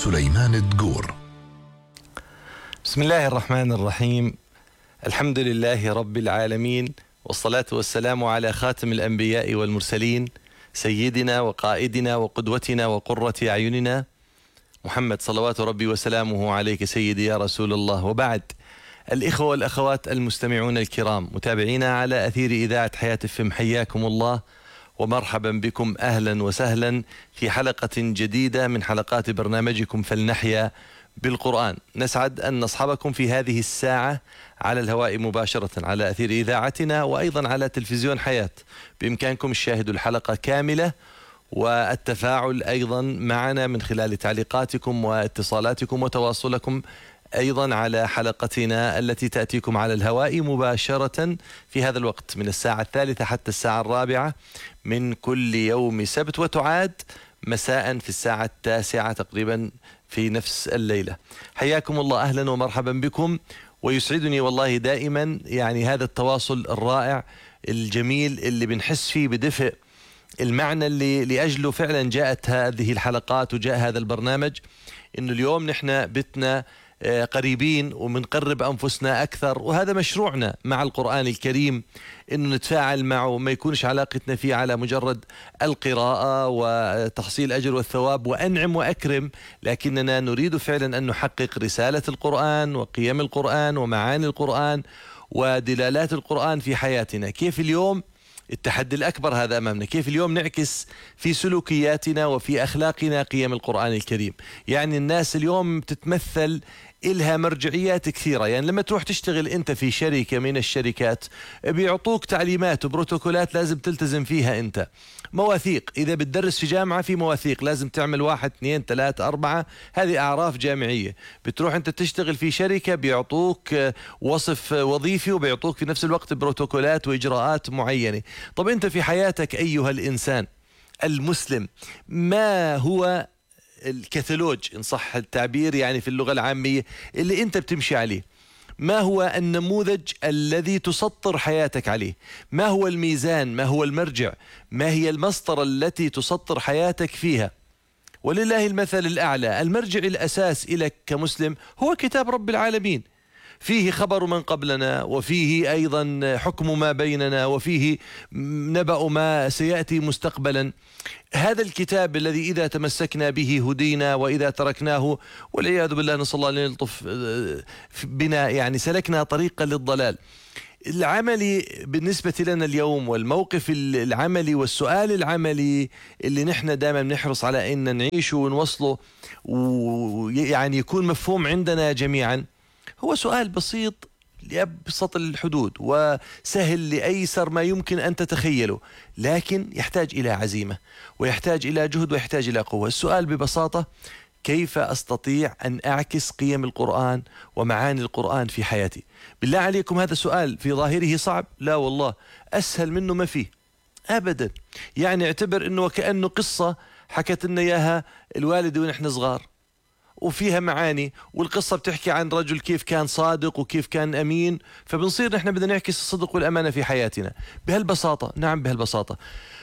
سليمان الدقور. بسم الله الرحمن الرحيم. الحمد لله رب العالمين، والصلاة والسلام على خاتم الأنبياء والمرسلين، سيدنا وقائدنا وقدوتنا وقرة أعيننا محمد صلوات ربي وسلامه عليك سيدي يا رسول الله. وبعد، الإخوة والأخوات المستمعون الكرام متابعينا على أثير إذاعة حياة FM، حياكم الله ومرحبا بكم، أهلا وسهلا في حلقة جديدة من حلقات برنامجكم فلنحيا بالقرآن. نسعد أن نصحبكم في هذه الساعة على الهواء مباشرة على أثير إذاعتنا، وأيضا على تلفزيون حياة. بإمكانكم الشاهد الحلقة كاملة والتفاعل أيضا معنا من خلال تعليقاتكم واتصالاتكم وتواصلكم أيضا على حلقتنا التي تأتيكم على الهواء مباشرة في هذا الوقت من الساعة 3 حتى الساعة 4 من كل يوم سبت، وتعاد مساء في الساعة 9 تقريبا في نفس الليلة. حياكم الله، أهلا ومرحبا بكم، ويسعدني والله دائما يعني هذا التواصل الرائع الجميل اللي بنحس فيه بدفء المعنى اللي لأجله فعلا جاءت هذه الحلقات وجاء هذا البرنامج، إنه اليوم نحن بتنا قريبين ومنقرب أنفسنا أكثر، وهذا مشروعنا مع القرآن الكريم، إنه نتفاعل معه، ما يكونش علاقتنا فيه على مجرد القراءة وتحصيل أجر والثواب وأنعم وأكرم، لكننا نريد فعلا أن نحقق رسالة القرآن وقيم القرآن ومعاني القرآن ودلالات القرآن في حياتنا. كيف اليوم التحدي الأكبر هذا أمامنا، كيف اليوم نعكس في سلوكياتنا وفي أخلاقنا قيم القرآن الكريم. يعني الناس اليوم تتمثل إلها مرجعيات كثيرة، يعني لما تروح تشتغل أنت في شركة من الشركات بيعطوك تعليمات وبروتوكولات لازم تلتزم فيها أنت، مواثيق. إذا بتدرس في جامعة في مواثيق لازم تعمل 1 2 3 4، هذه أعراف جامعية. بتروح أنت تشتغل في شركة بيعطوك وصف وظيفي وبيعطوك في نفس الوقت بروتوكولات وإجراءات معينة. طب أنت في حياتك أيها الإنسان المسلم، ما هو الكتالوج إن صح التعبير يعني في اللغة العامية اللي أنت بتمشي عليه؟ ما هو النموذج الذي تسطر حياتك عليه؟ ما هو الميزان؟ ما هو المرجع؟ ما هي المسطرة التي تسطر حياتك فيها؟ ولله المثل الأعلى. المرجع الأساس إليك كمسلم هو كتاب رب العالمين، فيه خبر من قبلنا، وفيه أيضا حكم ما بيننا، وفيه نبأ ما سيأتي مستقبلا. هذا الكتاب الذي إذا تمسكنا به هدينا، وإذا تركناه والعياذ بالله نسأل الله أن يلطف بنا يعني سلكنا طريقا للضلال. العملي بالنسبة لنا اليوم والموقف العملي والسؤال العملي اللي نحن دائما بنحرص على أن نعيشه ونوصله ويعني يكون مفهوم عندنا جميعا، هو سؤال بسيط لأبسط الحدود وسهل لأيسر ما يمكن أن تتخيله، لكن يحتاج إلى عزيمة ويحتاج إلى جهد ويحتاج إلى قوة. السؤال ببساطة: كيف أستطيع أن أعكس قيم القرآن ومعاني القرآن في حياتي؟ بالله عليكم هذا سؤال في ظاهره صعب؟ لا والله، أسهل منه ما فيه أبدا. يعني اعتبر أنه وكأنه قصة حكت لنا إياها الوالدة ونحن صغار، وفيها معاني، والقصة بتحكي عن رجل كيف كان صادق وكيف كان أمين، فبنصير نحن بدنا نعكس الصدق والأمانة في حياتنا بهالبساطة. نعم بهالبساطة،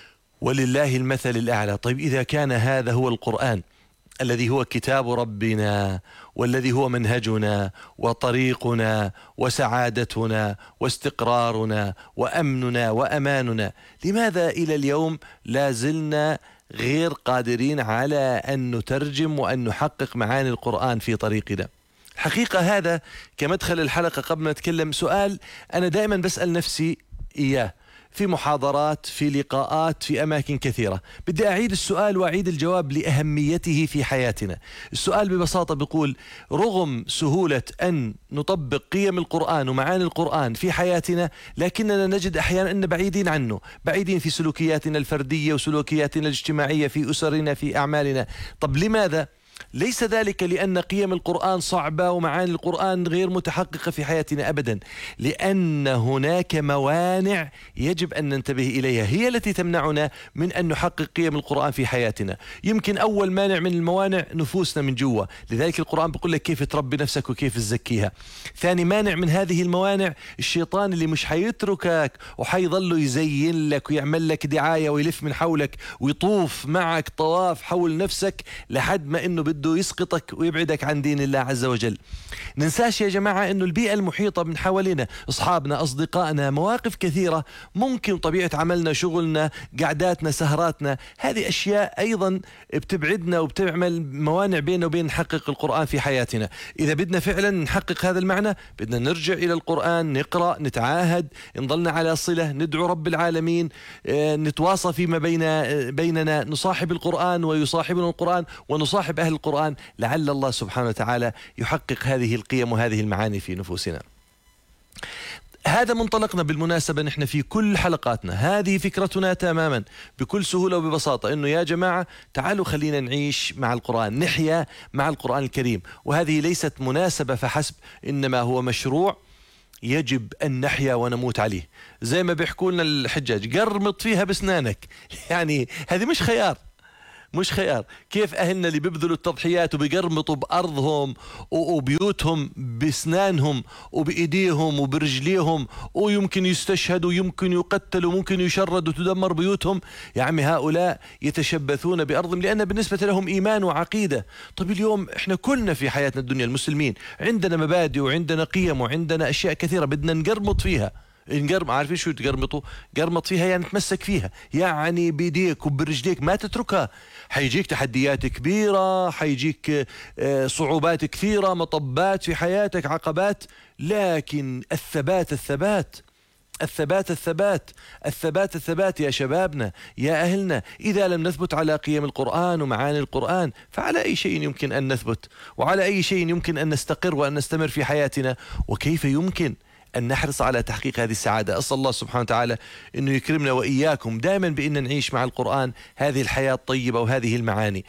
ولله المثل الأعلى. طيب إذا كان هذا هو القرآن الذي هو كتاب ربنا، والذي هو منهجنا وطريقنا وسعادتنا واستقرارنا وأمننا وأماننا، لماذا إلى اليوم لا زلنا غير قادرين على أن نترجم وأن نحقق معاني القرآن في طريقنا؟ الحقيقة هذا كمدخل الحلقة قبل ما نتكلم سؤال أنا دائما بسأل نفسي إياه في محاضرات، في لقاءات، في أماكن كثيرة. بدي أعيد السؤال وأعيد الجواب لأهميته في حياتنا. السؤال ببساطة بيقول: رغم سهولة أن نطبق قيم القرآن ومعاني القرآن في حياتنا، لكننا نجد أحيانا أن بعيدين عنه، بعيدين في سلوكياتنا الفردية وسلوكياتنا الاجتماعية، في أسرنا، في أعمالنا. طب لماذا؟ ليس ذلك لأن قيم القرآن صعبة ومعاني القرآن غير متحققة في حياتنا أبدا، لأن هناك موانع يجب أن ننتبه إليها، هي التي تمنعنا من أن نحقق قيم القرآن في حياتنا. يمكن أول مانع من الموانع نفوسنا من جوا، لذلك القرآن بيقول لك كيف تربي نفسك وكيف تزكيها. ثاني مانع من هذه الموانع الشيطان اللي مش حيتركك وحيظل يزين لك ويعمل لك دعاية ويلف من حولك ويطوف معك طواف حول نفسك لحد ما إنه بده يسقطك ويبعدك عن دين الله عز وجل. ننساش يا جماعة أنه البيئة المحيطة من حوالينا، أصحابنا، أصدقائنا، مواقف كثيرة ممكن، طبيعة عملنا، شغلنا، قعداتنا، سهراتنا، هذه أشياء أيضا بتبعدنا وبتعمل موانع بيننا وبين نحقق القرآن في حياتنا. إذا بدنا فعلا نحقق هذا المعنى بدنا نرجع إلى القرآن، نقرأ، نتعاهد، نضلنا على صلة، ندعو رب العالمين، نتواصى فيما بيننا، نصاحب القرآن ويصاحبنا القرآن ونصاحب أهل القرآن، لعل الله سبحانه وتعالى يحقق هذه القيم وهذه المعاني في نفوسنا. هذا منطلقنا بالمناسبة، نحن في كل حلقاتنا هذه فكرتنا تماما بكل سهولة وببساطة، إنه يا جماعة تعالوا خلينا نعيش مع القرآن، نحيا مع القرآن الكريم. وهذه ليست مناسبة فحسب، إنما هو مشروع يجب أن نحيا ونموت عليه. زي ما بيحكوا لنا الحجاج، قرمط فيها بسنانك. يعني هذه مش خيار، مش خيار. كيف أهلنا اللي بيبذلوا التضحيات وبيقرمطوا بأرضهم وبيوتهم بسنانهم وبإيديهم وبرجليهم، ويمكن يستشهدوا، ويمكن يقتلوا، ممكن يشردوا، تدمر بيوتهم. يا عمي هؤلاء يتشبثون بأرضهم لأن بالنسبة لهم إيمان وعقيدة. طيب اليوم إحنا كلنا في حياتنا الدنيا المسلمين عندنا مبادئ وعندنا قيم وعندنا أشياء كثيرة بدنا نقرمط فيها. عارفين شو تقرمطوا؟ قرمط فيها يعني تمسك فيها، يعني بيديك وبرجليك ما تتركها. حيجيك تحديات كبيرة، حيجيك صعوبات كثيرة، مطبات في حياتك، عقبات، لكن الثبات الثبات الثبات الثبات الثبات الثبات يا شبابنا، يا أهلنا. إذا لم نثبت على قيم القرآن ومعاني القرآن فعلى أي شيء يمكن أن نثبت، وعلى أي شيء يمكن أن نستقر وأن نستمر في حياتنا، وكيف يمكن أن نحرص على تحقيق هذه السعادة. أسأل الله سبحانه وتعالى أنه يكرمنا وإياكم دائما بأن نعيش مع القرآن هذه الحياة الطيبة وهذه المعاني.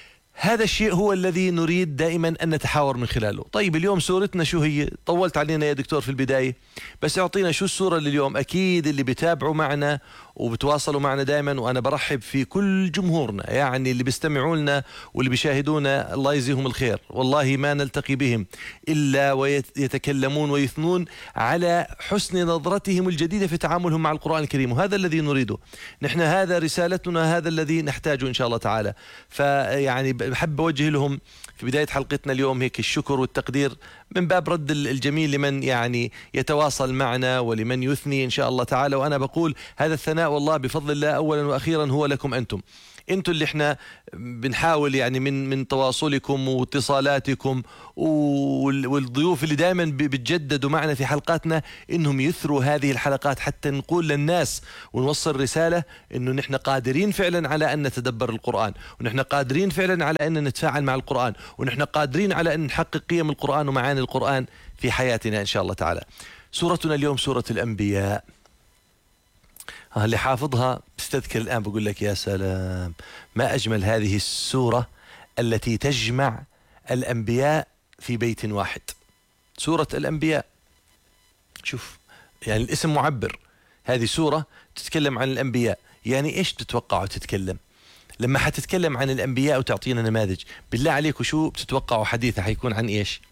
هذا الشيء هو الذي نريد دائما أن نتحاور من خلاله. طيب اليوم سورتنا شو هي؟ طولت علينا يا دكتور في البداية، بس اعطينا شو السورة لليوم. أكيد اللي بيتابعوا معنا وبتواصلوا معنا دائما، وأنا برحب في كل جمهورنا، يعني اللي بيستمعوا لنا واللي بيشاهدونا، الله يجزيهم الخير. والله ما نلتقي بهم إلا ويتكلمون ويثنون على حسن نظرتهم الجديدة في تعاملهم مع القرآن الكريم، وهذا الذي نريده نحن، هذا رسالتنا، هذا الذي نحتاجه إن شاء الله تعالى. فيعني بحب أوجه لهم في بداية حلقتنا اليوم هيك الشكر والتقدير من باب رد الجميل لمن يعني يتواصل معنا ولمن يثني إن شاء الله تعالى. وأنا بقول هذا الثناء والله بفضل الله أولا وأخيرا هو لكم أنتم اللي احنا بنحاول يعني من تواصلكم واتصالاتكم والضيوف اللي دائما بتجددوا معنا في حلقاتنا، انهم يثروا هذه الحلقات حتى نقول للناس ونوصل رسالة انه نحن قادرين فعلا على ان نتدبر القرآن، ونحن قادرين فعلا على ان نتفاعل مع القرآن، ونحن قادرين على ان نحقق قيم القرآن ومعاني القرآن في حياتنا ان شاء الله تعالى. سورتنا اليوم سورة الأنبياء. اللي حافظها بستذكر الآن بقول لك يا سلام، ما أجمل هذه السورة التي تجمع الأنبياء في بيت واحد. سورة الأنبياء، شوف يعني الاسم معبر. هذه سورة تتكلم عن الأنبياء، يعني إيش تتوقعوا تتكلم لما حتتكلم عن الأنبياء وتعطينا نماذج؟ بالله عليكم شو بتتوقعوا حديثها حيكون عن إيش؟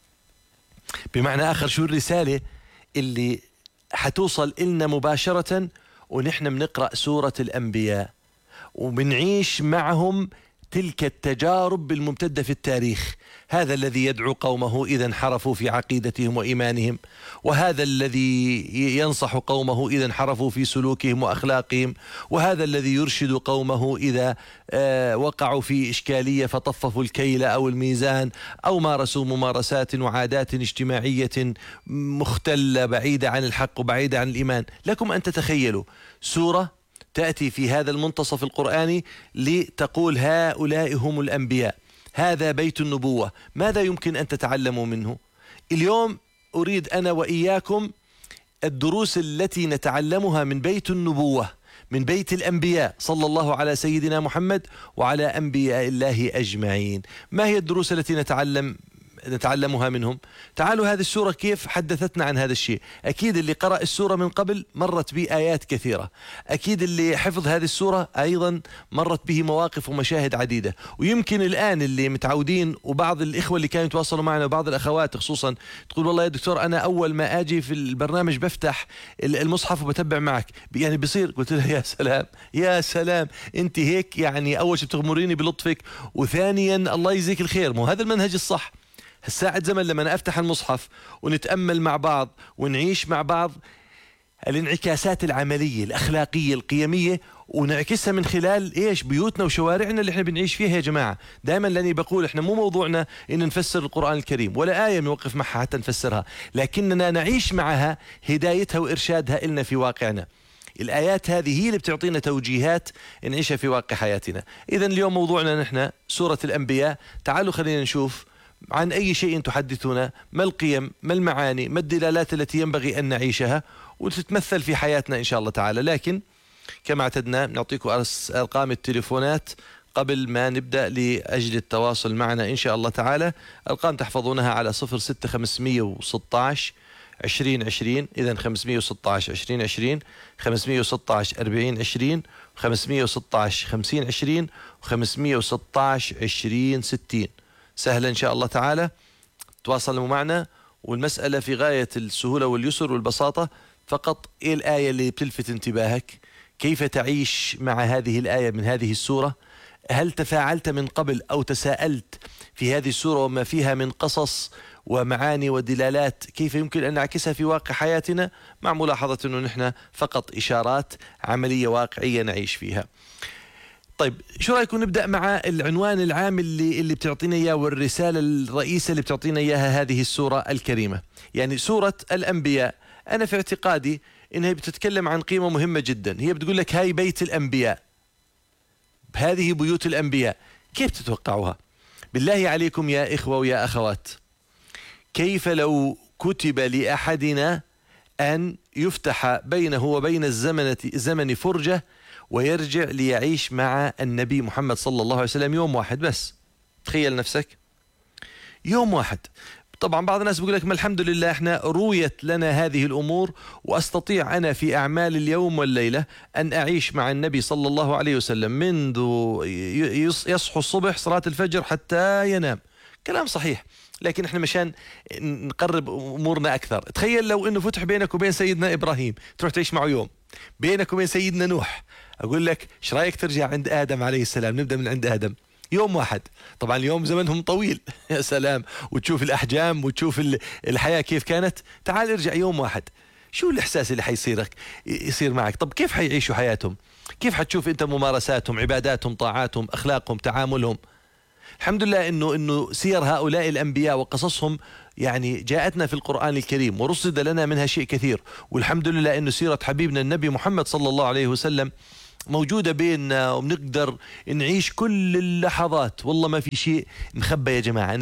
بمعنى آخر شو الرسالة اللي حتوصل إلنا مباشرة ونحن بنقرأ سورة الأنبياء وبنعيش معهم تلك التجارب الممتدة في التاريخ؟ هذا الذي يدعو قومه إذا انحرفوا في عقيدتهم وإيمانهم، وهذا الذي ينصح قومه إذا انحرفوا في سلوكهم وأخلاقهم، وهذا الذي يرشد قومه إذا وقعوا في إشكالية فطففوا الكيل أو الميزان أو مارسوا ممارسات وعادات اجتماعية مختلة بعيدة عن الحق وبعيدة عن الإيمان. لكم أن تتخيلوا سورة تأتي في هذا المنتصف القرآني لتقول هؤلاء هم الأنبياء، هذا بيت النبوة. ماذا يمكن أن تتعلموا منه؟ اليوم أريد أنا وإياكم الدروس التي نتعلمها من بيت النبوة، من بيت الأنبياء صلى الله على سيدنا محمد وعلى أنبياء الله أجمعين. ما هي الدروس التي نتعلم نتعلمها منهم. تعالوا هذه السورة كيف حدثتنا عن هذا الشيء. أكيد اللي قرأ السورة من قبل مرت به آيات كثيرة، أكيد اللي حفظ هذه السورة أيضا مرت به مواقف ومشاهد عديدة. ويمكن الآن اللي متعودين، وبعض الإخوة اللي كانوا يتواصلوا معنا وبعض الأخوات خصوصا تقول والله يا دكتور أنا أول ما أجي في البرنامج بفتح المصحف وبتبع معك، يعني بصير. قلت لها يا سلام يا سلام، أنت هيك يعني أول شيء بتغمريني بلطفك، وثانيا الله يجزيك الخير، مو هذا المنهج الصح. الساعة زمن لما أنا أفتح المصحف ونتأمل مع بعض ونعيش مع بعض الانعكاسات العملية الأخلاقية القيمية، ونعكسها من خلال إيش؟ بيوتنا وشوارعنا اللي إحنا بنعيش فيها. يا جماعة دائما لاني بقول إحنا مو موضوعنا إن نفسر القرآن الكريم ولا آية نوقف معها حتى نفسرها، لكننا نعيش معها هدايتها وإرشادها إلنا في واقعنا. الآيات هذه هي اللي بتعطينا توجيهات نعيشها في واقع حياتنا. إذن اليوم موضوعنا نحن سورة الأنبياء. تعالوا خلينا نشوف عن أي شيء تحدثنا، ما القيم، ما المعاني، ما الدلالات التي ينبغي أن نعيشها وتتمثل في حياتنا إن شاء الله تعالى. لكن كما اعتدنا نعطيكم أرقام التليفونات قبل ما نبدأ لأجل التواصل معنا إن شاء الله تعالى. أرقام تحفظونها على 06516 2020. إذن 516 2020، 516 4020، 516 5020، و516 2060. سهلة إن شاء الله تعالى. تواصلوا معنا والمسألة في غاية السهولة واليسر والبساطة. فقط إيه الآية اللي بتلفت انتباهك؟ كيف تعيش مع هذه الآية من هذه السورة؟ هل تفاعلت من قبل أو تساءلت في هذه السورة وما فيها من قصص ومعاني ودلالات كيف يمكن أن نعكسها في واقع حياتنا، مع ملاحظة أنه نحن فقط إشارات عملية واقعية نعيش فيها. طيب شو رأيكم نبدأ مع العنوان العام اللي بتعطينا إياه، والرسالة الرئيسة اللي بتعطينا إياها هذه السورة الكريمة. يعني سورة الأنبياء أنا في اعتقادي إنها بتتكلم عن قيمة مهمة جدا. هي بتقول لك هاي بيت الأنبياء، هذه بيوت الأنبياء. كيف تتوقعوها؟ بالله عليكم يا إخوة ويا أخوات، كيف لو كتب لأحدنا أن يفتح بينه وبين الزمن فرجة ويرجع ليعيش مع النبي محمد صلى الله عليه وسلم يوم واحد بس؟ تخيل نفسك يوم واحد. طبعا بعض الناس بيقول لك ما الحمد لله احنا رويت لنا هذه الأمور، وأستطيع أنا في أعمال اليوم والليلة أن أعيش مع النبي صلى الله عليه وسلم منذ يصحو الصبح صلاة الفجر حتى ينام. كلام صحيح، لكن احنا مشان نقرب أمورنا أكثر، تخيل لو أنه فتح بينك وبين سيدنا إبراهيم تروح تعيش معه يوم، بينك وبين سيدنا نوح. أقول لك ايش رايك ترجع عند آدم عليه السلام، نبدأ من عند آدم يوم واحد. طبعا اليوم زمنهم طويل يا سلام، وتشوف الأحجام وتشوف الحياة كيف كانت. تعال ارجع يوم واحد، شو الإحساس اللي يصير معك؟ طب كيف حيعيشوا حياتهم؟ كيف حتشوف أنت ممارساتهم، عباداتهم، طاعاتهم، أخلاقهم، تعاملهم؟ الحمد لله إنه سير هؤلاء الأنبياء وقصصهم يعني جاءتنا في القرآن الكريم ورصد لنا منها شيء كثير. والحمد لله إنه سيرة حبيبنا النبي محمد صلى الله عليه وسلم موجودة بيننا، وبنقدر نعيش كل اللحظات. والله ما في شيء مخبى يا جماعة.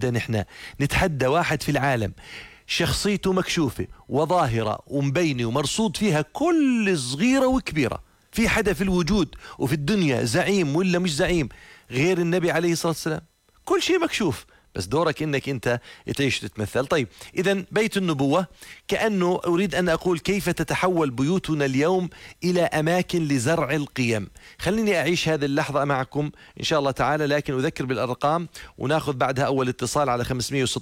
نتحدى واحد في العالم شخصيته مكشوفة وظاهرة ومبينة ومرصود فيها كل صغيرة وكبيرة. في حدا في الوجود وفي الدنيا زعيم ولا مش زعيم غير النبي عليه الصلاة والسلام؟ كل شيء مكشوف، بس دورك انك انت تعيش وتتمثل. طيب اذا بيت النبوة كأنه اريد ان اقول كيف تتحول بيوتنا اليوم الى اماكن لزرع القيم. خليني اعيش هذه اللحظة معكم ان شاء الله تعالى، لكن اذكر بالارقام وناخذ بعدها اول اتصال على 516